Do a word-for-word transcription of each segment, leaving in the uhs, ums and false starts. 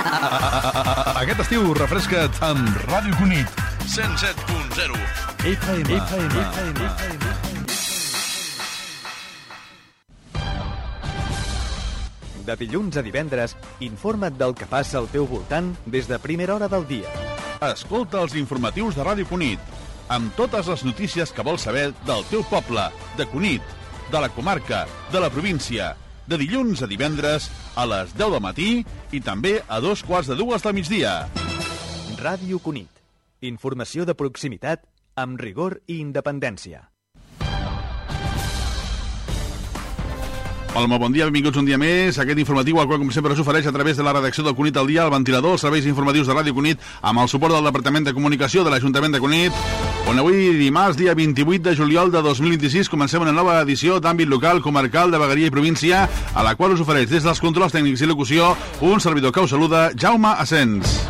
Aquest estiu refresca't amb Ràdio Cunit. cent set punt zero F M. F M. De dilluns a divendres, informa't del que passa al teu voltant des de primera hora del dia. Escolta els informatius de Ràdio Cunit, amb totes les notícies que vols saber del teu poble, de Cunit, de la comarca, de la província, de dilluns a divendres a les deu del matí i també a dos quarts de dues del migdia. Ràdio Cunit. Informació de proximitat amb rigor i independència. Hola, molt bon dia, benvinguts un dia més. Aquest informatiu, al qual, com sempre, s'ofereix a través de la redacció del Cunit al dia, el ventilador, els serveis informatius de Ràdio Cunit, amb el suport del Departament de Comunicació de l'Ajuntament de Cunit, on avui, dimarts, dia vint-i-vuit de juliol de dos mil vint-i-sis, comencem una nova edició d'àmbit local, comarcal, de vegueria i província, a la qual us ofereix des dels controls tècnics i locució un servidor que us saluda, Jaume Asens.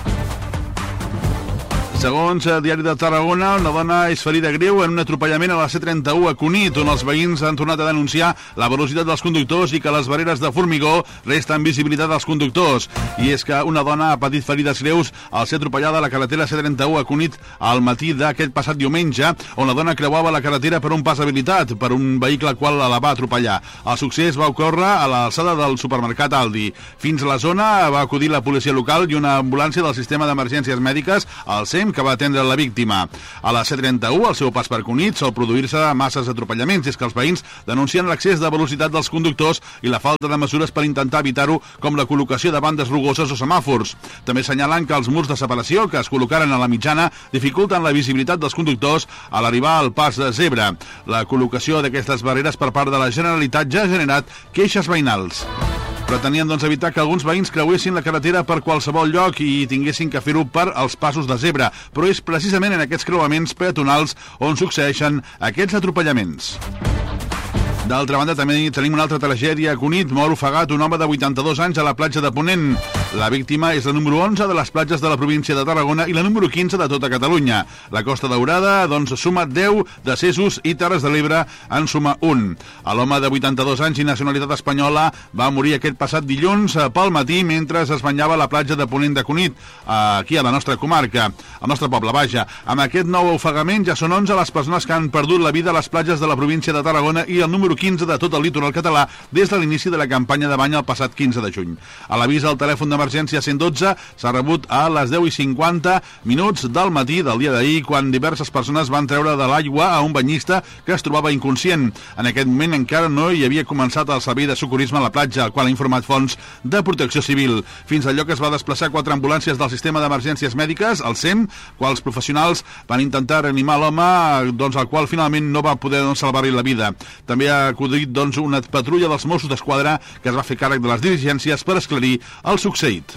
Segons el Diari de Tarragona, una dona és ferida greu en un atropellament a la C trenta-u a Cunit, on els veïns han tornat a denunciar la velocitat dels conductors i que les barreres de formigó resten visibilitat als conductors. I és que una dona ha patit ferides greus al ser atropellada a la carretera C trenta-u a Cunit al matí d'aquest passat diumenge, on la dona creuava la carretera per un pas habilitat per un vehicle al qual la va atropellar. El succés va ocórrer a l'alçada del supermercat Aldi. Fins a la zona va acudir la policia local i una ambulància del sistema d'emergències mèdiques, al S E M, que va atendre la víctima. A la C trenta-u, al seu pas per Cunit, sol produir-se masses atropellaments, i és que els veïns denuncien l'excés de velocitat dels conductors i la falta de mesures per intentar evitar-ho, com la col·locació de bandes rugoses o semàfors. També assenyalen que els murs de separació que es col·locaren a la mitjana dificulten la visibilitat dels conductors a l'arribar al pas de zebra. La col·locació d'aquestes barreres per part de la Generalitat ja ha generat queixes veïnals. Pretenien, doncs, evitar que alguns veïns creuessin la carretera per qualsevol lloc i tinguessin que fer-ho per als passos de zebra, però és precisament en aquests creuaments peatonals on succeeixen aquests atropellaments. D'altra banda, també tenim una altra tragèdia a Cunit. Mor ofegat un home de vuitanta-dos anys a la platja de Ponent. La víctima és la número onze de les platges de la província de Tarragona i la número quinze de tota Catalunya. La Costa Daurada, doncs, suma deu decessos i Terres de l'Ebre en suma un. L'home de vuitanta-dos anys i nacionalitat espanyola va morir aquest passat dilluns pel matí mentre es banyava a la platja de Ponent de Cunit, aquí a la nostra comarca, al nostre poble, vaja. Amb aquest nou ofegament ja són onze les persones que han perdut la vida a les platges de la província de Tarragona i el número quinze de tot el litoral català des de l'inici de la campanya de bany el passat quinze de juny. A l'avís al telèfon d'emergència cent dotze s'ha rebut a les deu i cinquanta minuts del matí del dia d'ahir, quan diverses persones van treure de l'aigua a un banyista que es trobava inconscient. En aquest moment encara no hi havia començat el servei de socorrisme a la platja, el qual ha informat fonts de protecció civil. Fins al lloc es va desplaçar quatre ambulàncies del sistema d'emergències mèdiques, el S E M, quals professionals van intentar reanimar l'home, doncs, al qual finalment no va poder, doncs, salvar-li la vida. També ha acudit, doncs, una patrulla dels Mossos d'Esquadra que es va fer càrrec de les diligències per esclarir el succeït.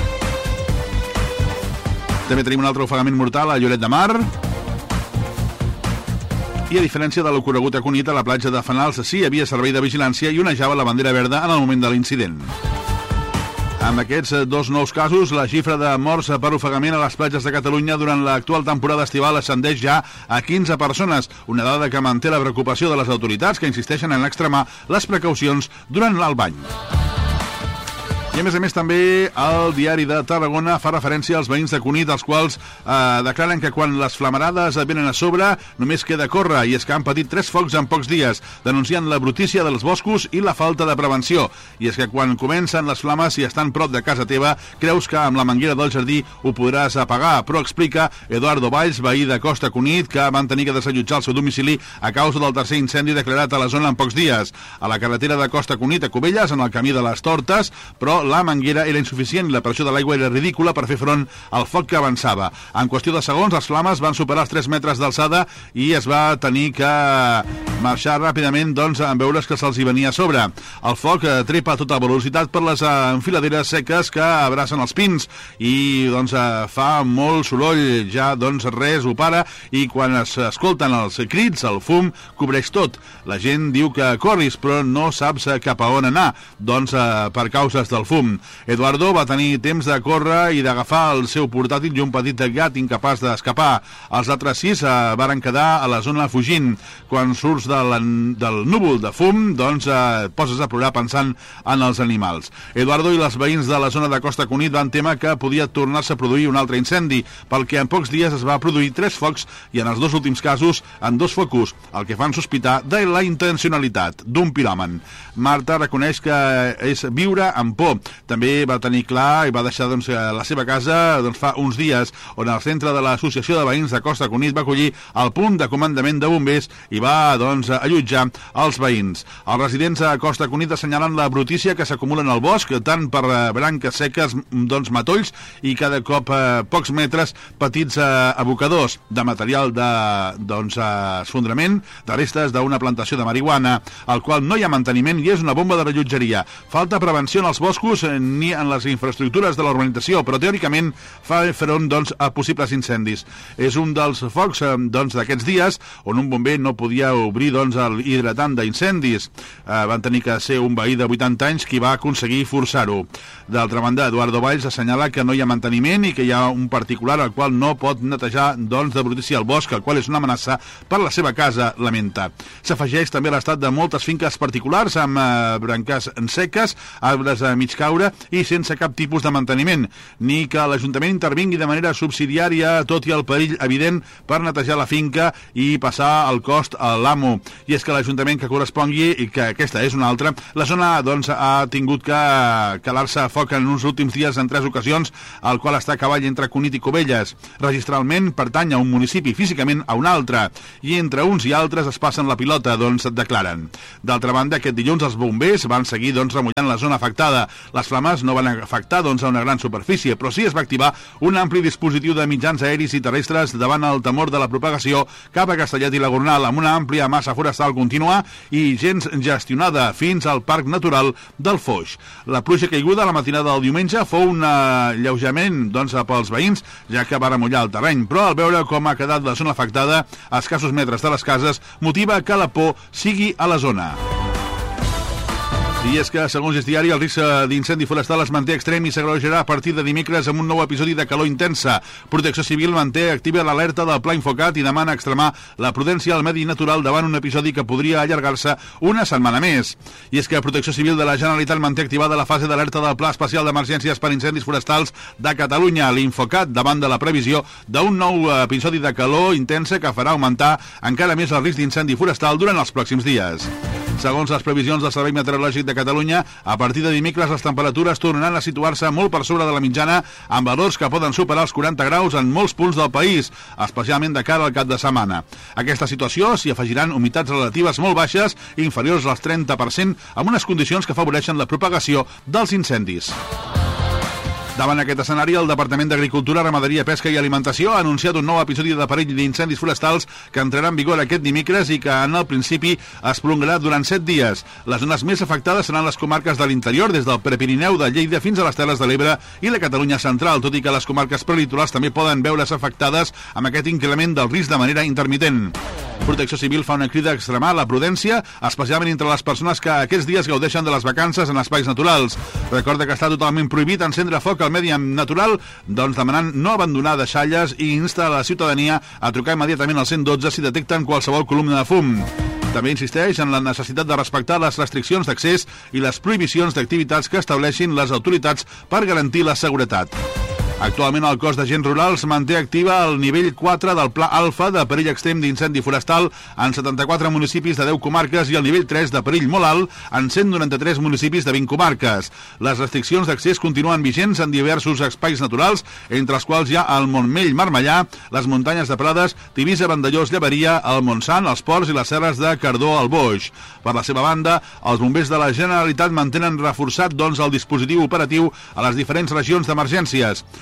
També tenim un altre ofegament mortal a Lloret de Mar. I a diferència de l'ocorregut a Cunit, a la platja de Fanals sí hi havia servei de vigilància i onejava la bandera verda en el moment de l'incident. Amb aquests dos nous casos, la xifra de morts per ofegament a les platges de Catalunya durant l'actual temporada estival ascendeix ja a quinze persones, una dada que manté la preocupació de les autoritats, que insisteixen en extremar les precaucions durant el bany. I a més a més també el Diari de Tarragona fa referència als veïns de Cunit, els quals eh, declaren que quan les flamarades venen a sobre només queda córrer, i és que han patit tres focs en pocs dies, denunciant la brutícia dels boscos i la falta de prevenció. I és que quan comencen les flames i estan prop de casa teva, creus que amb la manguera del jardí ho podràs apagar, però explica Eduardo Valls, veí de Costa Cunit, que van tenir que desallotjar el seu domicili a causa del tercer incendi declarat a la zona en pocs dies. A la carretera de Costa Cunit a Cubelles, en el camí de les Tortes, però la manguera era insuficient i la pressió de l'aigua era ridícula per fer front al foc que avançava. En qüestió de segons, les flames van superar els tres metres d'alçada i es va tenir que marxar ràpidament, doncs, en veure's que se'ls hi venia a sobre. El foc eh, trepa a tota velocitat per les enfiladeres seques que abracen els pins i, doncs, eh, fa molt soroll, ja, doncs, res ho para, i quan es escolten els crits, el fum cobreix tot. La gent diu que corris, però no saps cap a on anar, doncs, eh, per causes del fum. Eduardo va tenir temps de córrer i d'agafar el seu portàtil i un petit gat incapaç d'escapar. Els altres sis eh, varen quedar a la zona fugint. Quan surts de la, del núvol de fum, doncs eh, poses a plorar pensant en els animals. Eduardo i les veïns de la zona de Costa Cunit van temer que podia tornar-se a produir un altre incendi, pel que en pocs dies es va produir tres focs i en els dos últims casos en dos focus, el que fan sospitar de la intencionalitat d'un piròman. Marta reconeix que és viure amb por. També va tenir clar i va deixar doncs, la seva casa doncs, fa uns dies, on el centre de l'Associació de Veïns de Costa Cunit va acollir el punt de comandament de bombers i va doncs, allotjar els veïns. Els residents a Costa Cunit assenyalen la brutícia que s'acumulen al bosc, tant per branques seques, doncs, matolls, i cada cop eh, pocs metres petits eh, abocadors de material de doncs, eh, esfondrament, de restes d'una plantació de marihuana, al qual no hi ha manteniment i és una bomba de rellotgeria. Falta prevenció en els boscos eh, ni en les infraestructures de la urbanització, però teòricament fa front doncs, a possibles incendis. És un dels focs eh, doncs, d'aquests dies on un bomber no podia obrir doncs, el hidratant d'incendis. Eh, van tenir que ser un veí de vuitanta anys qui va aconseguir forçar-ho. D'altra banda, Eduardo Valls assenyala que no hi ha manteniment i que hi ha un particular al qual no pot netejar doncs, de brutícia el bosc, el qual és una amenaça per la seva casa, lamenta. S'afegeix també l'estat de moltes finques particulars amb eh, branques seques, arbres a mig caure i sense cap tipus de manteniment, ni que l'Ajuntament intervingui de manera subsidiària, tot i el perill evident per netejar la finca i passar el cost a l'amo. I és que l'Ajuntament que correspongui, i que aquesta és una altra, la zona doncs, ha tingut que calar-se a foc en uns últims dies en tres ocasions, el qual està a cavall entre Cunit i Cubelles. Registralment pertany a un municipi, físicament a un altre, i entre uns i altres es passen la pilota, doncs declaren. D'altra banda, aquest dilluns els bombers van seguir doncs, remullant la zona afectada. Les flames no van afectar doncs, a una gran superfície, però sí es va activar un ampli dispositiu de mitjans aeris i terrestres davant el temor de la propagació cap a Castellet i la Gornal, amb una àmplia massa forestal contínua i gens gestionada fins al Parc Natural del Foix. La pluja caiguda a la matinada del diumenge fou un alleujament doncs, pels veïns, ja que va remullar el terreny, però al veure com ha quedat la zona afectada a escassos metres de les cases, motiva que la por sigui a la zona. I és que, segons el diari, el risc d'incendi forestal es manté extrem i s'agreujarà a partir de dimecres amb un nou episodi de calor intensa. Protecció Civil manté activa l'alerta del Pla Infocat i demana extremar la prudència al medi natural davant un episodi que podria allargar-se una setmana més. I és que Protecció Civil de la Generalitat manté activada la fase d'alerta del Pla Especial d'Emergències per Incendis Forestals de Catalunya, l'Infocat, davant de la previsió d'un nou episodi de calor intensa que farà augmentar encara més el risc d'incendi forestal durant els pròxims dies. Segons les previsions del Servei Meteorològic de Catalunya, a partir de dimecres les temperatures tornaran a situar-se molt per sobre de la mitjana, amb valors que poden superar els quaranta graus en molts punts del país, especialment de cara al cap de setmana. A aquesta situació s'hi afegiran humitats relatives molt baixes, inferiors als trenta per cent, amb unes condicions que afavoreixen la propagació dels incendis. Davant aquest escenari, el Departament d'Agricultura, Ramaderia, Pesca i Alimentació ha anunciat un nou episodi de perill d'incendis forestals que entrarà en vigor aquest dimecres i que en el principi es prolongarà durant set dies. Les zones més afectades seran les comarques de l'interior, des del Prepirineu de Lleida fins a les Terres de l'Ebre i la Catalunya central, tot i que les comarques prelitorals també poden veure's afectades amb aquest increment del risc de manera intermitent. Protecció Civil fa una crida a extremar la prudència, especialment entre les persones que aquests dies gaudeixen de les vacances en espais naturals. Recorda que està totalment prohibit encendre foc al medi natural, doncs demanant no abandonar deixalles i insta a la ciutadania a trucar immediatament al cent dotze si detecten qualsevol columna de fum. També insisteix en la necessitat de respectar les restriccions d'accés i les prohibicions d'activitats que estableixin les autoritats per garantir la seguretat. Actualment el cos d'agents rurals manté activa el nivell quatre del Pla Alfa de perill extrem d'incendi forestal en setanta-quatre municipis de deu comarques i el nivell tres de perill molt alt en cent noranta-tres municipis de vint comarques. Les restriccions d'accés continuen vigents en diversos espais naturals, entre els quals hi ha el Montmell Marmellà, les muntanyes de Prades, Tivissa, Vandellós, Llevaria, el Montsant, els Ports i les serres de Cardó al Boix. Per la seva banda, els bombers de la Generalitat mantenen reforçat doncs, el dispositiu operatiu a les diferents regions d'emergències.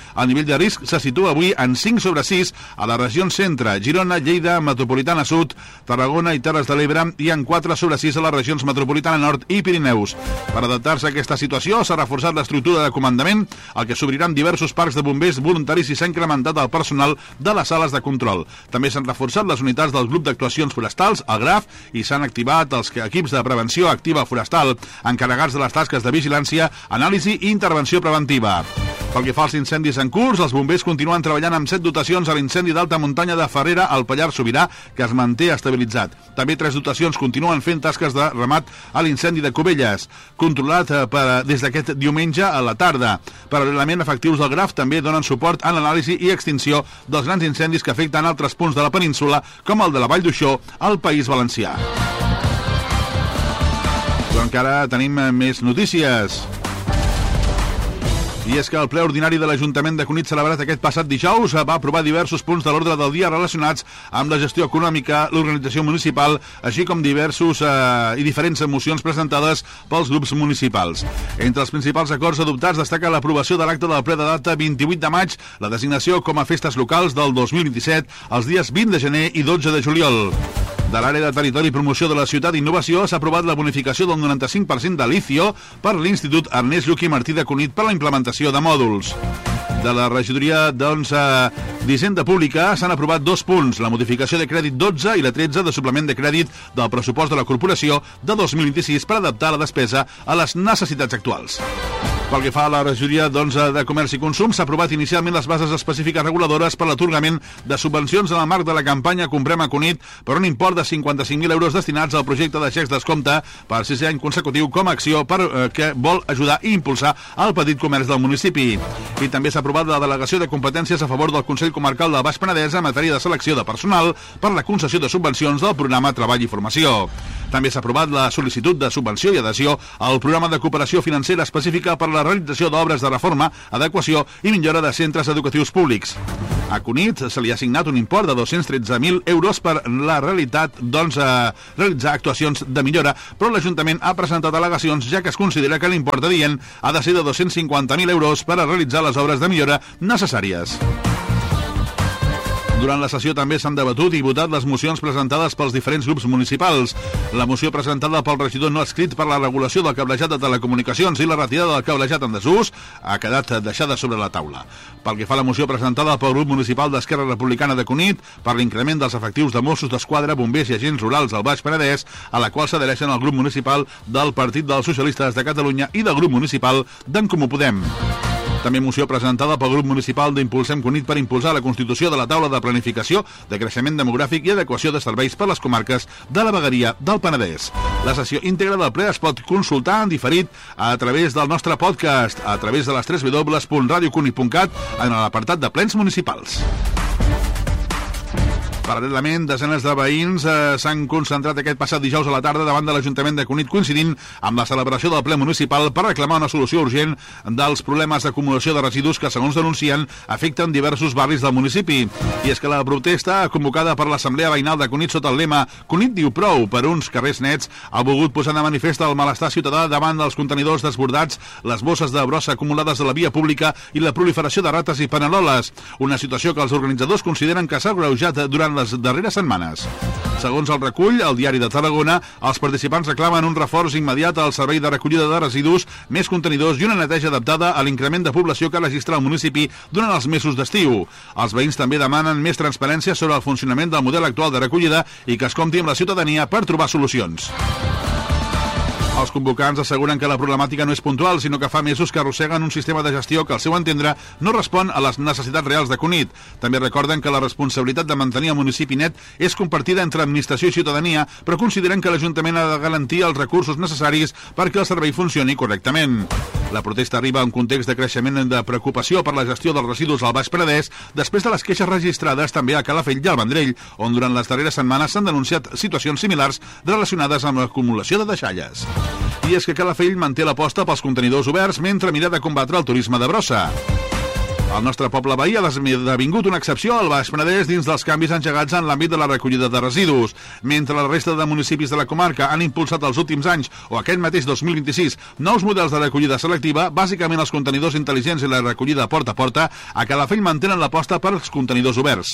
El nivell de risc se situa avui en cinc sobre sis a les regions centre, Girona, Lleida, Metropolitana Sud, Tarragona i Terres de l'Ebre i en quatre sobre sis a les regions Metropolitana Nord i Pirineus. Per adaptar-se a aquesta situació s'ha reforçat l'estructura de comandament, el que s'obriran diversos parcs de bombers voluntaris i s'ha incrementat el personal de les sales de control. També s'han reforçat les unitats del grup d'actuacions forestals, el GRAF, i s'han activat els equips de prevenció activa forestal, encarregats de les tasques de vigilància, anàlisi i intervenció preventiva. Pel que fa als incendis en curs, els bombers continuen treballant amb set dotacions a l'incendi d'alta muntanya de Farrera al Pallars Sobirà, que es manté estabilitzat. També tres dotacions continuen fent tasques de remat a l'incendi de Cubelles, controlat per, des d'aquest diumenge a la tarda. Paral·lelament, efectius del GRAF també donen suport en l'anàlisi i extinció dels grans incendis que afecten altres punts de la península, com el de la Vall d'Uixó, al País Valencià. Però encara tenim més notícies. I és que el ple ordinari de l'Ajuntament de Cunit, celebrat aquest passat dijous, va aprovar diversos punts de l'ordre del dia relacionats amb la gestió econòmica, l'organització municipal, així com diversos eh, i diferents mocions presentades pels grups municipals. Entre els principals acords adoptats destaca l'aprovació de l'acte del ple de data vint-i-vuit de maig, la designació com a festes locals del dos mil vint-i-set, els dies vint de gener i dotze de juliol. De l'àrea de territori i promoció de la ciutat i innovació s'ha aprovat la bonificació del noranta-cinc per cent de l'ICIO per l'Institut Ernest Lluch i Martí de Cunit per la implementació de mòduls. De la regidoria doncs, eh, d'Hisenda Pública s'han aprovat dos punts, la modificació de crèdit dotze i la tretze de suplement de crèdit del pressupost de la corporació de dos mil vint-i-sis per adaptar la despesa a les necessitats actuals. Pel que fa a la regidoria doncs, de Comerç i Consum, s'ha aprovat inicialment les bases específiques reguladores per l'atorgament de subvencions en el marc de la campanya Comprem a Cunit per un import de cinquanta-cinc mil euros destinats al projecte de xecs descompte per sisè any consecutiu com a acció per, eh, que vol ajudar i impulsar el petit comerç del municipi. I també s'ha aprovat la delegació de competències a favor del Consell Comarcal del Baix Penedès en matèria de selecció de personal per la concessió de subvencions del programa Treball i Formació. També s'ha aprovat la sol·licitud de subvenció i adhesió al programa de cooperació financera específica per la realització d'obres de reforma, adequació i millora de centres educatius públics. A Cunit se li ha assignat un import de dos-cents tretze mil euros per la realitat, doncs, a realitzar actuacions de millora, però l'Ajuntament ha presentat al·legacions ja que es considera que l'import adient ha de ser de dos-cents cinquanta mil euros per a realitzar les obres de millora necessàries. Durant la sessió també s'han debatut i votat les mocions presentades pels diferents grups municipals. La moció presentada pel regidor no adscrit per la regulació del cablejat de telecomunicacions i la retirada del cablejat en desús ha quedat deixada sobre la taula. Pel que fa a la moció presentada pel grup municipal d'Esquerra Republicana de Cunit per l'increment dels efectius de Mossos d'Esquadra, bombers i agents rurals al Baix Penedès, a la qual s'adhereixen el grup municipal del Partit dels Socialistes de Catalunya i del grup municipal d'en Comú Podem. També moció presentada pel grup municipal d'Impulsem Cunit per impulsar la constitució de la taula de planificació de creixement demogràfic i adequació de serveis per les comarques de la vegueria del Penedès. La sessió íntegra del ple es pot consultar en diferit a través del nostre podcast, a través de les w w w punt radio cunit punt cat en l'apartat de plens municipals. Paral·lelament, desenes de veïns eh, s'han concentrat aquest passat dijous a la tarda davant de l'Ajuntament de Cunit, coincidint amb la celebració del ple municipal per reclamar una solució urgent dels problemes d'acumulació de residus que, segons denuncien, afecten diversos barris del municipi. I és que la protesta, convocada per l'Assemblea Veïnal de Cunit sota el lema Cunit diu prou per uns carrers nets, ha volgut posar de manifest el malestar ciutadà davant dels contenidors desbordats, les bosses de brossa acumulades a la via pública i la proliferació de rates i paneroles, una situació que els organitzadors consideren que s'ha agreujat durant les darreres setmanes. Segons el recull, al Diari de Tarragona, els participants reclamen un reforç immediat al servei de recollida de residus, més contenidors i una neteja adaptada a l'increment de població que registra el municipi durant els mesos d'estiu. Els veïns també demanen més transparència sobre el funcionament del model actual de recollida i que es compti amb la ciutadania per trobar solucions. Els convocants asseguren que la problemàtica no és puntual, sinó que fa mesos que arrosseguen un sistema de gestió que, al seu entendre, no respon a les necessitats reals de Cunit. També recorden que la responsabilitat de mantenir el municipi net és compartida entre administració i ciutadania, però consideren que l'Ajuntament ha de garantir els recursos necessaris perquè el servei funcioni correctament. La protesta arriba en un context de creixement de preocupació per la gestió dels residus al Baix Penedès, després de les queixes registrades també a Calafell i al Vendrell, on durant les darreres setmanes s'han denunciat situacions similars relacionades amb l'acumulació de deixalles. I és que Calafell manté l'aposta pels contenidors oberts mentre mira de combatre el turisme de brossa. El nostre poble veí ha esdevingut una excepció al Baix Penedès dins dels canvis engegats en l'àmbit de la recollida de residus. Mentre la resta de municipis de la comarca han impulsat els últims anys, o aquest mateix dos mil vint-i-sis, nous models de recollida selectiva, bàsicament els contenidors intel·ligents i la recollida porta a porta, a Calafell mantenen l'aposta per als contenidors oberts.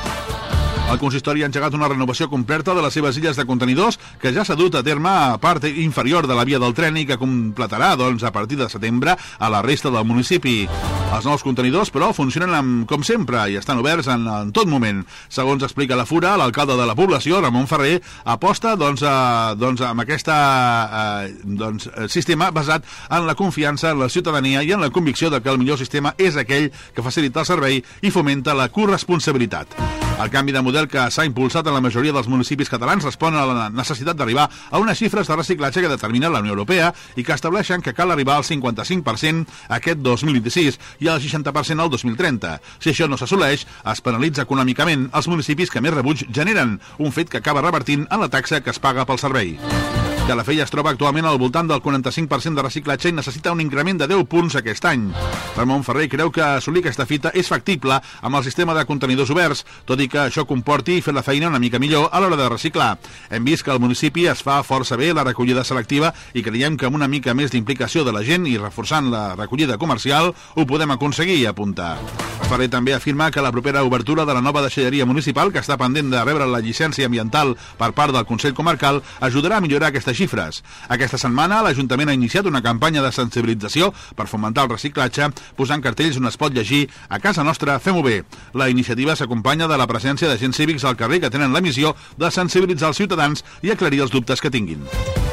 El consistori ha engegat una renovació completa de les seves illes de contenidors que ja s'ha dut a terme a part inferior de la via del tren i que completarà, doncs, a partir de setembre a la resta del municipi. Els nous contenidors, però, funcionen amb, com sempre i estan oberts en, en tot moment. Segons explica la Fura, l'alcalde de la població, Ramon Ferrer, aposta doncs, a, doncs, amb aquest doncs, sistema basat en la confiança en la ciutadania i en la convicció de que el millor sistema és aquell que facilita el servei i fomenta la corresponsabilitat. El canvi de model que s'ha impulsat en la majoria dels municipis catalans respon a la necessitat d'arribar a unes xifres de reciclatge que determina la Unió Europea i que estableixen que cal arribar al cinquanta-cinc per cent aquest dos mil vint-i-sis i al seixanta per cent al dos mil trenta. Si això no s'assoleix, es penalitza econòmicament els municipis que més rebuig generen, un fet que acaba revertint en la taxa que es paga pel servei. Calafell es troba actualment al voltant del quaranta-cinc per cent de reciclatge i necessita un increment de deu punts aquest any. Ramon Ferrer creu que assolir aquesta fita és factible amb el sistema de contenidors oberts, tot i que això comporti fer la feina una mica millor a l'hora de reciclar. Hem vist que al municipi es fa força bé la recollida selectiva i creiem que amb una mica més d'implicació de la gent i reforçant la recollida comercial ho podem aconseguir, apunta. Ferrer també afirma que la propera obertura de la nova deixalleria municipal, que està pendent de rebre la llicència ambiental per part del Consell Comarcal, ajudarà a millorar aquestes xifres. Aquesta setmana l'Ajuntament ha iniciat una campanya de sensibilització per fomentar el reciclatge, posant cartells on es pot llegir "A casa nostra fem-ho bé". La iniciativa s'acompanya de la presència d'agents cívics al carrer que tenen la missió de sensibilitzar els ciutadans i aclarir els dubtes que tinguin.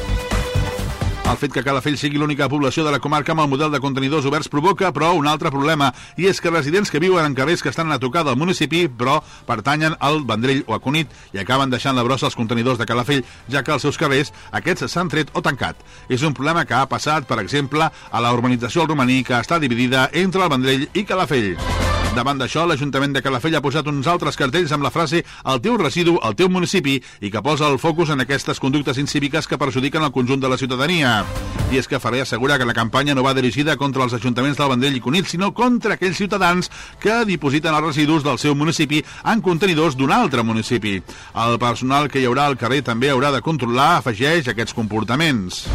El fet que Calafell sigui l'única població de la comarca amb el model de contenidors oberts provoca, però, un altre problema, i és que residents que viuen en carrers que estan a tocar del municipi, però pertanyen al Vendrell o a Cunit i acaben deixant la brossa als contenidors de Calafell, ja que als seus carrers aquests s'han tret o tancat. És un problema que ha passat, per exemple, a la urbanització al Romaní, que està dividida entre el Vendrell i Calafell. Davant d'això, l'Ajuntament de Calafell ha posat uns altres cartells amb la frase "El teu residu, el teu municipi" i que posa el focus en aquestes conductes incíviques que perjudiquen el conjunt de la ciutadania. I és que Ferrer assegura que la campanya no va dirigida contra els ajuntaments del Vendrell i Cunit, sinó contra aquells ciutadans que dipositen els residus del seu municipi en contenidors d'un altre municipi. El personal que hi haurà al carrer també haurà de controlar, afegeix, aquests comportaments.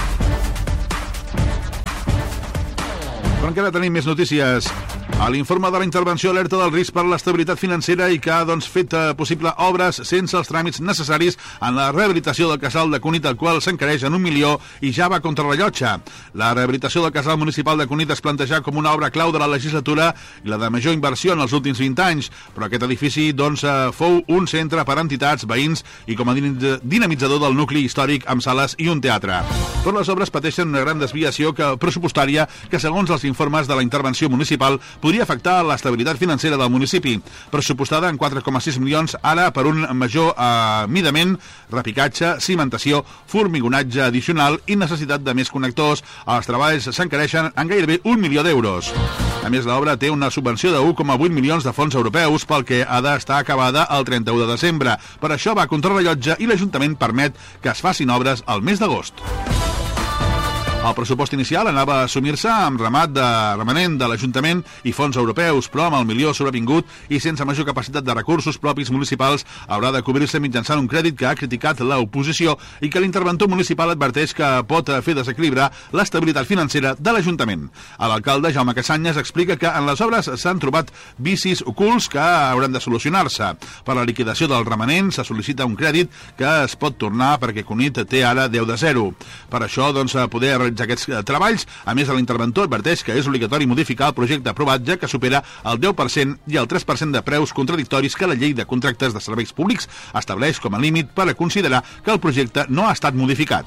Però encara tenim més notícies. A l'informe de la intervenció alerta del risc per l'estabilitat financera i que ha doncs, fet eh, possible obres sense els tràmits necessaris en la rehabilitació del casal de Cunit, el qual s'encareix en un milió i ja va contra rellotge. La rehabilitació del casal municipal de Cunit es planteja com una obra clau de la legislatura i la de major inversió en els últims vint anys, però aquest edifici doncs, eh, fou un centre per a entitats, veïns i com a dinamitzador del nucli històric amb sales i un teatre. Però les obres pateixen una gran desviació que, pressupostària que, segons els informes de la intervenció municipal, podria afectar l'estabilitat financera del municipi, pressupostada en quatre coma sis milions ara per un major eh, midament, repicatge, cimentació, formigonatge addicional i necessitat de més connectors. Els treballs s'encareixen en gairebé un milió d'euros. A més, l'obra té una subvenció de un coma vuit milions de fons europeus, pel que ha d'estar acabada el trenta-u de desembre. Per això va contra rellotge i l'Ajuntament permet que es facin obres al mes d'agost. El pressupost inicial anava a assumir-se amb remat de remanent de l'Ajuntament i fons europeus, però amb el milió sobrevingut i sense major capacitat de recursos propis municipals haurà de cobrir-se mitjançant un crèdit que ha criticat l'oposició i que l'interventor municipal adverteix que pot fer desequilibrar l'estabilitat financera de l'Ajuntament. L'alcalde Jaume Casanyes explica que en les obres s'han trobat vicis ocults que hauran de solucionar-se. Per la liquidació del remanent se sol·licita un crèdit que es pot tornar perquè Cunit té ara deu de zero. Per això, doncs, poder realitzar aquests treballs. A més, l'interventor adverteix que és obligatori modificar el projecte aprovat, ja que supera el deu per cent i el tres per cent de preus contradictoris que la llei de contractes de serveis públics estableix com a límit per a considerar que el projecte no ha estat modificat.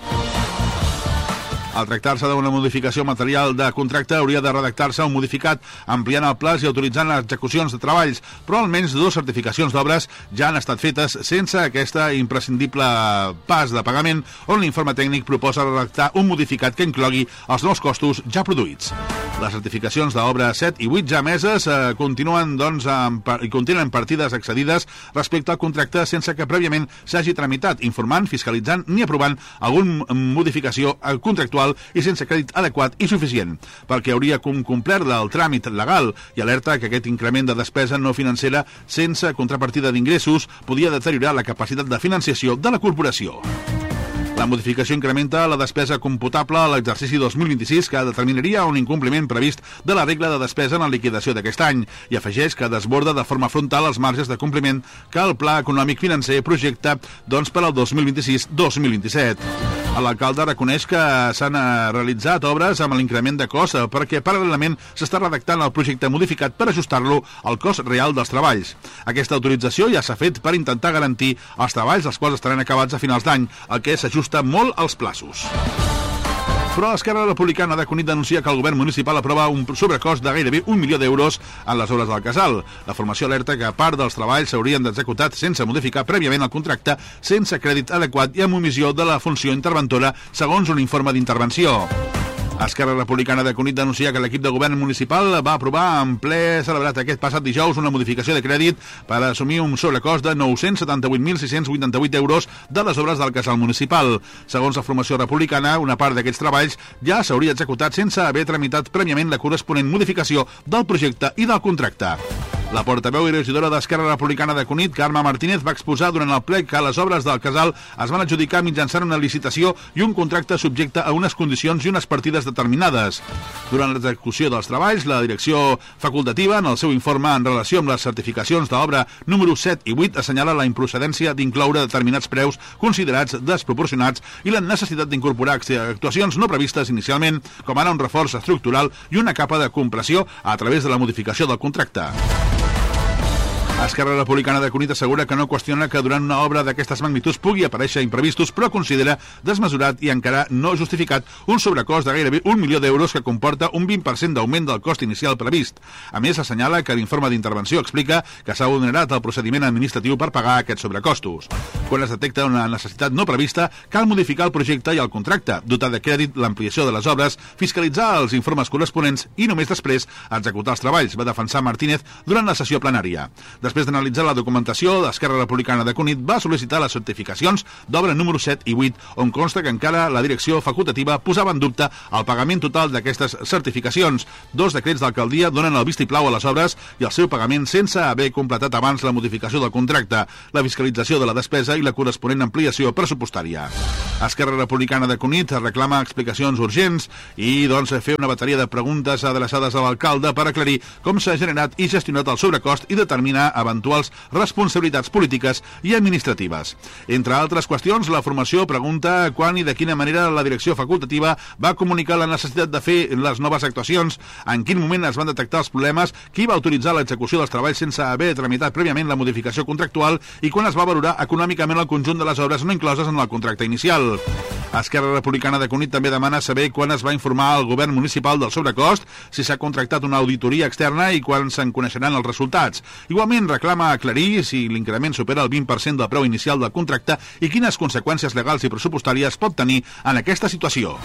Al tractar-se d'una modificació material de contracte, hauria de redactar-se un modificat ampliant el plaç i autoritzant les execucions de treballs, però almenys dues certificacions d'obres ja han estat fetes sense aquesta imprescindible pas de pagament, on l'informe tècnic proposa redactar un modificat que inclogui els nous costos ja produïts. Les certificacions d'obra set i vuit ja emeses eh, continuen, doncs, amb, i contenen partides excedides respecte al contracte sense que prèviament s'hagi tramitat, informant, fiscalitzant ni aprovant alguna modificació contractual contractual i sense crèdit adequat i suficient, perquè hauria complert el tràmit legal, i alerta que aquest increment de despesa no financera sense contrapartida d'ingressos podia deteriorar la capacitat de financiació de la corporació. La modificació incrementa la despesa computable a l'exercici dos mil vint-i-sis, que determinaria un incompliment previst de la regla de despesa en la liquidació d'aquest any, i afegeix que desborda de forma frontal els marges de compliment que el Pla Econòmic Financer projecta doncs, per al dos mil vint-i-sis dos mil vint-i-set. L'alcalde reconeix que s'han realitzat obres amb l'increment de cost perquè paral·lelament s'està redactant el projecte modificat per ajustar-lo al cost real dels treballs. Aquesta autorització ja s'ha fet per intentar garantir els treballs, els quals estaran acabats a finals d'any, el que s'ajusta molt als plaços. Però l'Esquerra Republicana de Cunit denuncia que el govern municipal aprova un sobrecost de gairebé un milió d'euros en les obres del casal. La formació alerta que part dels treballs s'haurien d'executar sense modificar prèviament el contracte, sense crèdit adequat i amb omissió de la funció interventora, segons un informe d'intervenció. Esquerra Republicana de Cunit denuncia que l'equip de govern municipal va aprovar en ple celebrat aquest passat dijous una modificació de crèdit per assumir un sobrecost de nou-cents setanta-vuit mil sis-cents vuitanta-vuit euros de les obres del casal municipal. Segons la formació republicana, una part d'aquests treballs ja s'hauria executat sense haver tramitat prèviament la corresponent modificació del projecte i del contracte. La portaveu i regidora d'Esquerra Republicana de Cunit, Carme Martínez, va exposar durant el ple que les obres del casal es van adjudicar mitjançant una licitació i un contracte subjecte a unes condicions i unes partides determinades. Durant l'execució dels treballs, la direcció facultativa, en el seu informe en relació amb les certificacions d'obra número set i vuit, assenyala la improcedència d'incloure determinats preus considerats desproporcionats i la necessitat d'incorporar actuacions no previstes inicialment, com ara un reforç estructural i una capa de compressió a través de la modificació del contracte. Esquerra Republicana de Cunit assegura que no qüestiona que durant una obra d'aquestes magnituds pugui aparèixer imprevistos, però considera desmesurat i encara no justificat un sobrecost de gairebé un milió d'euros que comporta un vint per cent d'augment del cost inicial previst. A més, assenyala que l'informe d'intervenció explica que s'ha vulnerat el procediment administratiu per pagar aquests sobrecostos. Quan es detecta una necessitat no prevista, cal modificar el projecte i el contracte, dotar de crèdit l'ampliació de les obres, fiscalitzar els informes corresponents i només després executar els treballs, va defensar Martínez durant la sessió plenària. Després d'analitzar la documentació, l'Esquerra Republicana de Cunit va sol·licitar les certificacions d'obra número set i vuit, on consta que encara la direcció facultativa posava en dubte el pagament total d'aquestes certificacions. Dos decrets d'alcaldia donen el vistiplau a les obres i el seu pagament sense haver completat abans la modificació del contracte, la fiscalització de la despesa i la corresponent ampliació pressupostària. Esquerra Republicana de Cunit reclama explicacions urgents i doncs fer una bateria de preguntes adreçades a l'alcalde per aclarir com s'ha generat i gestionat el sobrecost i determinar eventuals responsabilitats polítiques i administratives. Entre altres qüestions, la formació pregunta quan i de quina manera la direcció facultativa va comunicar la necessitat de fer les noves actuacions, en quin moment es van detectar els problemes, qui va autoritzar l'execució dels treballs sense haver tramitat prèviament la modificació contractual i quan es va valorar econòmicament el conjunt de les obres no incloses en el contracte inicial. Esquerra Republicana de Cunit també demana saber quan es va informar al govern municipal del sobrecost, si s'ha contractat una auditoria externa i quan se'n coneixeran els resultats. Igualment, reclama aclarir si l'increment supera el vint per cent del preu inicial del contracte i quines conseqüències legals i pressupostàries pot tenir en aquesta situació.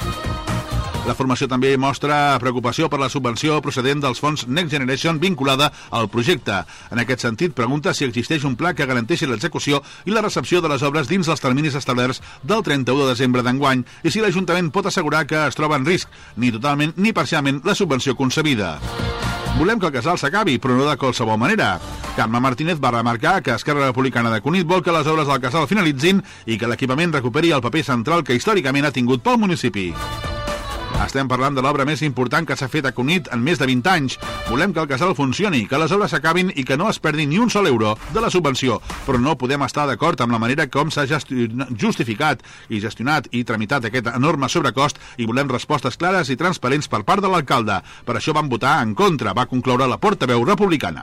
La formació també mostra preocupació per la subvenció procedent dels fons Next Generation vinculada al projecte. En aquest sentit, pregunta si existeix un pla que garanteixi l'execució i la recepció de les obres dins els terminis establerts del trenta-u de desembre d'enguany i si l'Ajuntament pot assegurar que es troba en risc, ni totalment ni parcialment, la subvenció concebida. Volem que el casal s'acabi, però no de qualsevol manera. Carme Martínez va remarcar que Esquerra Republicana de Cunit vol que les obres del casal finalitzin i que l'equipament recuperi el paper central que històricament ha tingut pel municipi. Estem parlant de l'obra més important que s'ha fet a Cunit en més de vint anys. Volem que el casal funcioni, que les obres s'acabin i que no es perdi ni un sol euro de la subvenció, però no podem estar d'acord amb la manera com s'ha justificat i gestionat i tramitat aquest enorme sobrecost i volem respostes clares i transparents per part de l'alcalde. Per això vam votar en contra, va concloure la portaveu republicana.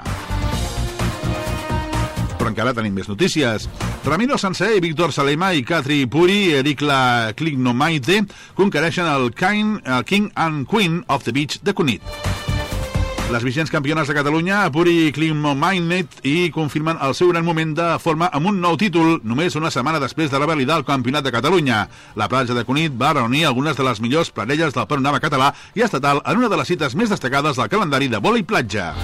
Però encara tenim més notícies. Ramiro Sancer, Víctor Salema i Katri Puri, Erikla Klignomaite, conquereixen el King, el King and Queen of the Beach de Cunit. Les vigents campiones de Catalunya, Puri i Klignomaite, i confirmen el seu gran moment de forma amb un nou títol, només una setmana després de revalidar el Campionat de Catalunya. La platja de Cunit va reunir algunes de les millors parelles del panorama català i estatal en una de les cites més destacades del calendari de vòlei platja.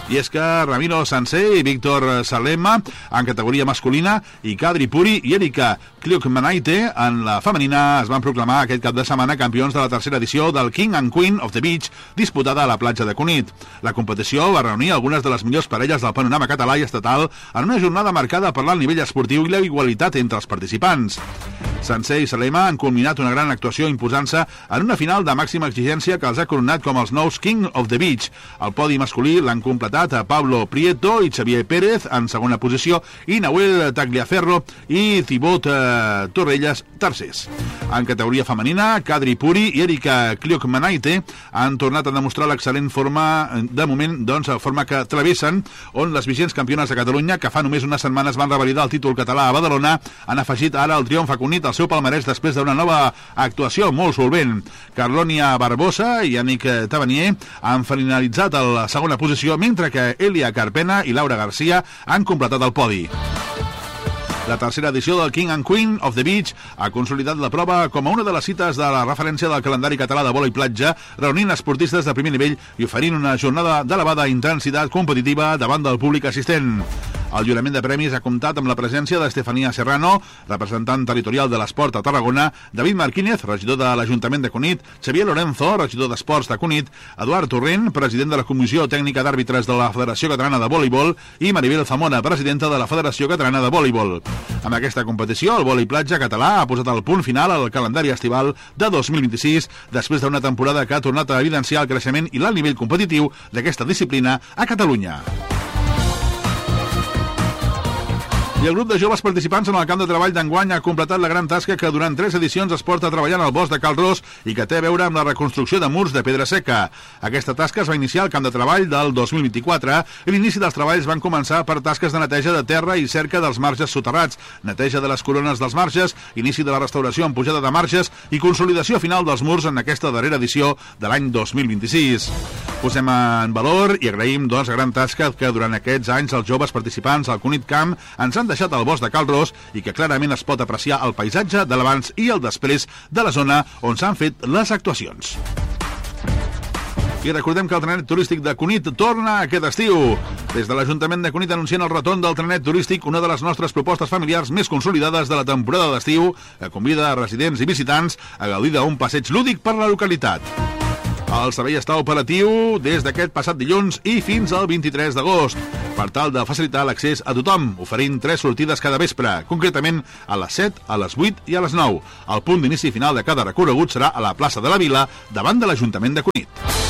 I és que Ramiro Sansei i Víctor Salema en categoria masculina i Kadri Puri i Erika Kliokmanaite en la femenina es van proclamar aquest cap de setmana campions de la tercera edició del King and Queen of the Beach disputada a la platja de Cunit. La competició va reunir algunes de les millors parelles del panorama català i estatal en una jornada marcada per l'alt nivell esportiu i la igualtat entre els participants. Sansei i Salema han culminat una gran actuació imposant-se en una final de màxima exigència que els ha coronat com els nous King of the Beach. El podi masculí l'han completat a Pablo Prieto i Xavier Pérez en segona posició i Nahuel Tagliaferro i Thibaut eh, Torrelles tercers. En categoria femenina, Kadri Puri i Erika Kliokmanaite han tornat a demostrar l'excel·lent forma, de moment, doncs, forma que travessen, on les vigents campiones de Catalunya, que fa només unes setmanes van revalidar el títol català a Badalona, han afegit ara el triomf a Cunit al seu palmarès després d'una nova actuació molt solvent. Carlònia Barbosa i Yannick Tavernier han finalitzat a la segona posició, mentre que Elia Carpena i Laura Garcia han completat el podi. La tercera edició del King and Queen of the Beach ha consolidat la prova com a una de les cites de la referència del calendari català de vòlei platja, reunint esportistes de primer nivell i oferint una jornada d'elevada intensitat competitiva davant del públic assistent. El lliurament de premis ha comptat amb la presència d'Estefania Serrano, representant territorial de l'esport a Tarragona, David Marquínez, regidor de l'Ajuntament de Cunit, Xavier Lorenzo, regidor d'Esports de Cunit, Eduard Torrent, president de la Comissió Tècnica d'Àrbitres de la Federació Catalana de Voleibol i Maribel Zamora, presidenta de la Federació Catalana de Voleibol. Amb aquesta competició, el vòlei platja català ha posat el punt final al calendari estival de dos mil vint-i-sis, després d'una temporada que ha tornat a evidenciar el creixement i l'alt nivell competitiu d'aquesta disciplina a Catalunya. I el grup de joves participants en el camp de treball d'enguany ha completat la gran tasca que durant tres edicions es porta treballant al bosc de Cal Ros i que té a veure amb la reconstrucció de murs de pedra seca. Aquesta tasca es va iniciar al camp de treball del dos mil vint-i-quatre i l'inici dels treballs van començar per tasques de neteja de terra i cerca dels marges soterrats, neteja de les corones dels marges, inici de la restauració amb pujada de marges i consolidació final dels murs en aquesta darrera edició de l'any dos mil vint-i-sis. Posem en valor i agraïm doncs la gran tasca que durant aquests anys els joves participants al Cunit Camp ens han deixat al bosc de Cal Ros i que clarament es pot apreciar el paisatge de l'abans i el després de la zona on s'han fet les actuacions. I recordem que el trenet turístic de Cunit torna aquest estiu. Des de l'Ajuntament de Cunit anuncien el retorn del trenet turístic, una de les nostres propostes familiars més consolidades de la temporada d'estiu, que convida a residents i visitants a gaudir d'un passeig lúdic per la localitat. El servei està operatiu des d'aquest passat dilluns i fins al vint-i-tres d'agost, per tal de facilitar l'accés a tothom, oferint tres sortides cada vespre, concretament a les set, a les vuit i a les nou. El punt d'inici final de cada recorregut serà a la plaça de la Vila, davant de l'Ajuntament de Cunit.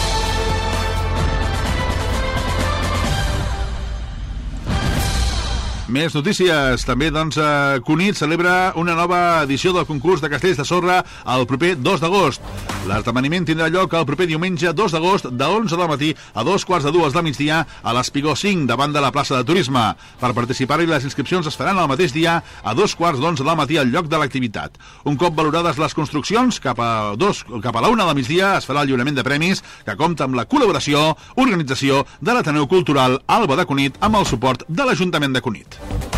Més notícies. També, doncs, eh, Cunit celebra una nova edició del concurs de castells de sorra el proper dos d'agost. L'esdeveniment tindrà lloc el proper diumenge dos d'agost de onze del matí a dos quarts de dues del migdia a l'Espigó cinc, davant de la plaça de Turisme. Per participar-hi, les inscripcions es faran el mateix dia a dos quarts d'onze del matí al lloc de l'activitat. Un cop valorades les construccions, cap a, dos, cap a la una del migdia es farà el lliurament de premis que compta amb la col·laboració, organització de l'Ateneu Cultural Alba de Cunit amb el suport de l'Ajuntament de Cunit.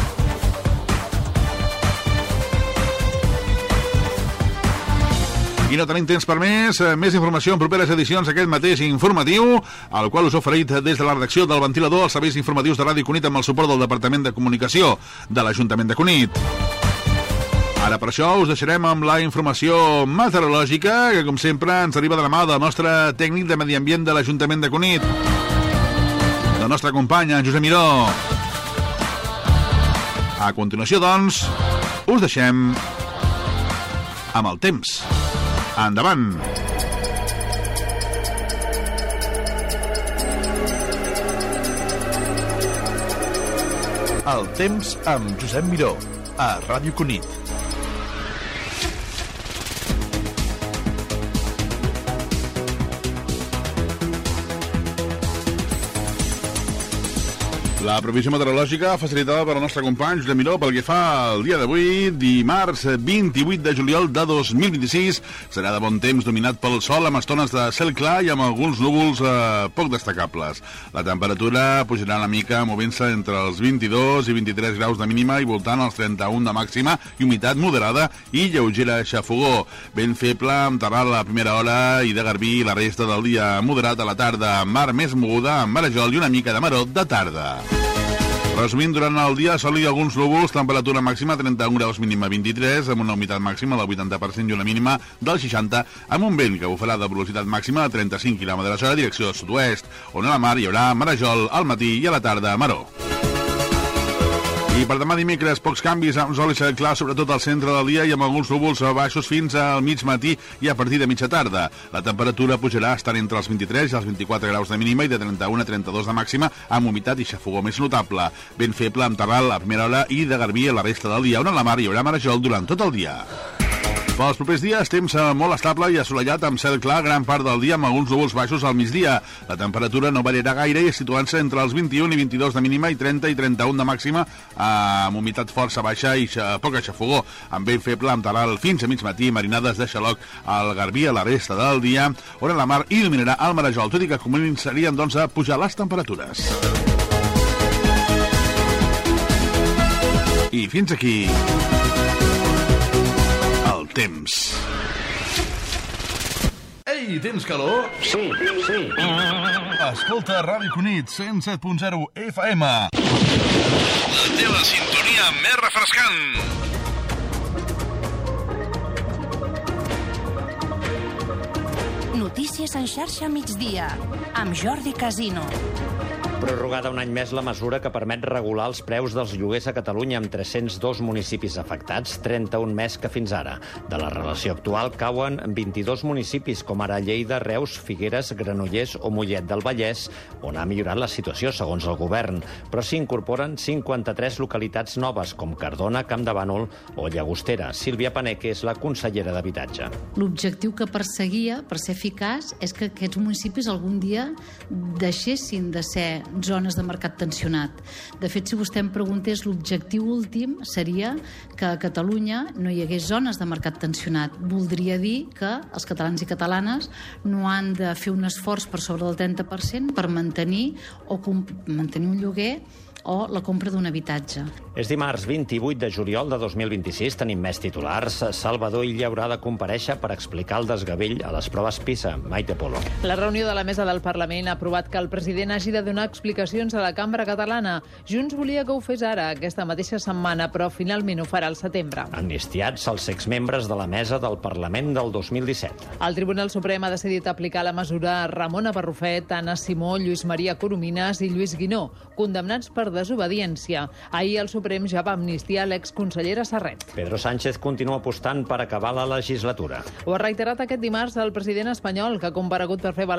I no tenim temps per més. Més informació en properes edicions d'aquest mateix informatiu, al qual us he oferit des de la redacció del Ventilador, els serveis informatius de Ràdio Cunit amb el suport del Departament de Comunicació de l'Ajuntament de Cunit. Ara per això us deixarem amb la informació meteorològica, que com sempre ens arriba de la mà del nostre tècnic de Medi Ambient de l'Ajuntament de Cunit, del nostre company, en Josep Miró. A continuació, doncs, us deixem amb el temps. Endavant! El temps amb Josep Miró, a Ràdio Cunit. La previsió meteorològica facilitada per el nostre company Josep Miró pel que fa al dia d'avui, dimarts vint-i-vuit de juliol de dos mil vint-i-sis. Serà de bon temps dominat pel sol amb estones de cel clar i amb alguns núvols eh, poc destacables. La temperatura pujarà una mica movent-se entre els vint-i-dos i vint-i-tres graus de mínima i voltant als trenta-un de màxima i humitat moderada i lleugera xafogó. Vent feble amb terral a la primera hora i de garbí la resta del dia moderat a la tarda. Mar més moguda amb marejol i una mica de maror de tarda. Resumint, durant el dia, sol i alguns núvols, temperatura màxima trenta-un graus, mínima vint-i-tres, amb una humitat màxima del vuitanta per cent i una mínima del seixanta, amb un vent que bufarà de velocitat màxima de trenta-cinc quilòmetres hora, direcció sud-oest, on a la mar hi haurà marejol al matí i a la tarda maror. I per demà dimecres, pocs canvis amb sol i cel clar, sobretot al centre del dia i amb alguns núvols baixos fins al mig matí i a partir de mitja tarda. La temperatura pujarà estant entre els vint-i-tres i els vint-i-quatre graus de mínima i de trenta-un a trenta-dos de màxima, amb humitat i xafogó més notable. Vent feble amb terral a primera hora i de garbí a la resta del dia, on a la mar hi haurà marejol durant tot el dia. Pels propers dies, temps molt estable i assolellat amb cel clar gran part del dia amb alguns núvols baixos al migdia. La temperatura no variarà gaire i situant-se entre els vint-i-un i vint-i-dos de mínima i trenta i trenta-un de màxima, amb humitat força baixa i poca xafogó, amb vent feble amb terral fins a mig matí, marinades de xaloc al garbí a la resta del dia, on a la mar il·luminarà el marejol, tot i que començarien doncs a pujar les temperatures. I fins aquí temps. Ei, tens calor? Sí, sí. Escolta Ràdio Cunit, cent set punt zero F M. La teva sintonia més refrescant. Notícies en xarxa migdia, amb Jordi Casino. Prorrogada un any més la mesura que permet regular els preus dels lloguers a Catalunya amb tres-cents dos municipis afectats, trenta-un més que fins ara. De la relació actual cauen vint-i-dos municipis, com ara Lleida, Reus, Figueres, Granollers o Mollet del Vallès, on ha millorat la situació, segons el govern. Però s'hi incorporen cinquanta-tres localitats noves, com Cardona, Campdevànol o Llagostera. Sílvia Paneque és la consellera d'Habitatge. L'objectiu que perseguia, per ser eficaç, és que aquests municipis algun dia deixessin de ser zones de mercat tensionat. De fet, si vostè em preguntés, l'objectiu últim seria que a Catalunya no hi hagués zones de mercat tensionat. Voldria dir que els catalans i catalanes no han de fer un esforç per sobre del trenta per cent per mantenir o mantenir un lloguer o la compra d'un habitatge. És dimarts vint-i-vuit de juliol de dos mil vint-i-sis, tenim més titulars. Salvador Illa haurà de comparèixer per explicar el desgavell a les proves PISA. Maite Polo. La reunió de la mesa del Parlament ha aprovat que el president hagi de donar explicacions a la cambra catalana. Junts volia que ho fes ara, aquesta mateixa setmana, però finalment ho farà al setembre. Amnistiats els exmembres de la mesa del Parlament del dos mil disset. El Tribunal Suprem ha decidit aplicar la mesura a Ramona Barrufet, Anna Simó, Lluís Maria Coromines i Lluís Guinó, condemnats per desobediència. Ahir el Suprem ja va amnistiar l'exconsellera Serret. Pedro Sánchez continua apostant per acabar la legislatura. Ho ha reiterat aquest dimarts el president espanyol, que ha comparegut per fer balanç